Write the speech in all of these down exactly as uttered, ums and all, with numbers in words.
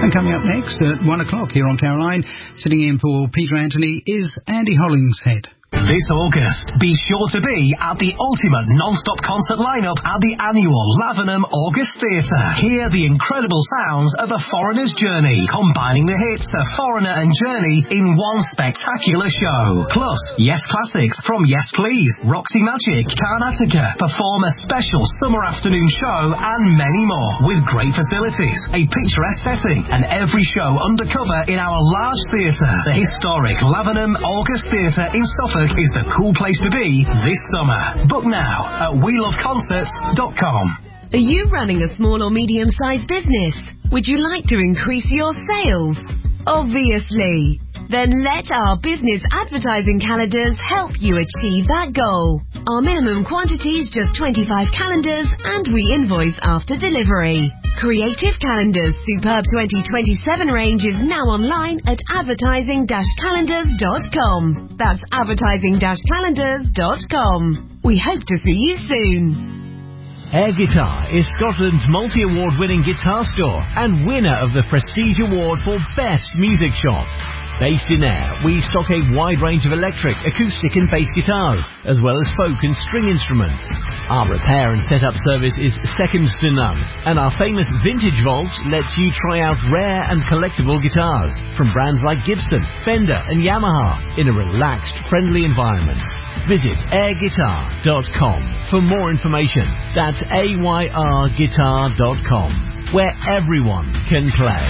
And coming up next at one o'clock here on Caroline, sitting in for Peter Anthony, is Andy Hollingshead. This August, be sure to be at the ultimate non-stop concert lineup at the annual Lavenham August Theatre. Hear the incredible sounds of A Foreigner's Journey, combining the hits of Foreigner and Journey in one spectacular show. Plus, Yes Classics from Yes Please, Roxy Magic, Karnataka perform a special summer afternoon show and many more with great facilities, a picturesque setting, and every show undercover in our large theatre. The historic Lavenham August Theatre in Suffolk is the cool place to be this summer. Book now at we love concerts dot com. Are you running a small or medium-sized business? Would you like to increase your sales? Obviously. Then let our business advertising calendars help you achieve that goal. Our minimum quantity is just twenty-five calendars and we invoice after delivery. Creative Calendars Superb twenty twenty-seven range is now online at advertising dash calendars dot com. That's advertising dash calendars dot com. We hope to see you soon. Air Guitar is Scotland's multi-award winning guitar store and winner of the Prestige Award for Best Music Shop. Based in Ayr, we stock a wide range of electric, acoustic and bass guitars, as well as folk and string instruments. Our repair and setup service is second to none, and our famous Vintage Vault lets you try out rare and collectible guitars from brands like Gibson, Fender and Yamaha in a relaxed, friendly environment. Visit air guitar dot com for more information. That's A Y R guitar dot com, where everyone can play.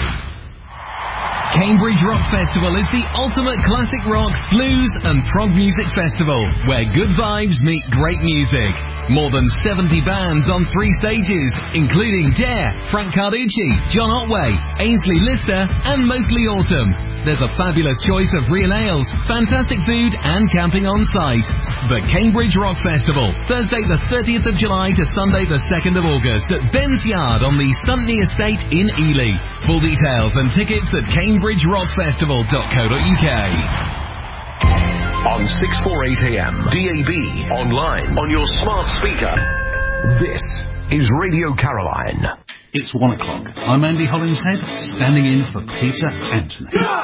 Cambridge Rock Festival is the ultimate classic rock, blues and prog music festival, where good vibes meet great music. More than seventy bands on three stages, including Dare, Frank Carducci, John Otway, Ainsley Lister and Mostly Autumn. There's a fabulous choice of real ales, fantastic food and camping on site. The Cambridge Rock Festival, Thursday the thirtieth of July to Sunday the second of August at Ben's Yard on the Stuntney Estate in Ely. Full details and tickets at cambridge rock festival dot co dot uk. On six forty-eight A M, D A B, online, on your smart speaker. This is Radio Caroline. It's one o'clock. I'm Andy Hollingshead, standing in for Peter Anthony.